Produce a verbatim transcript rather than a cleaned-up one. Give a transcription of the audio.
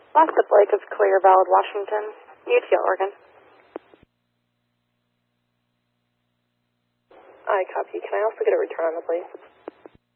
Lost at Blake is clear, valid Washington. U T L, Oregon. I copy. Can I also get a return on the plate?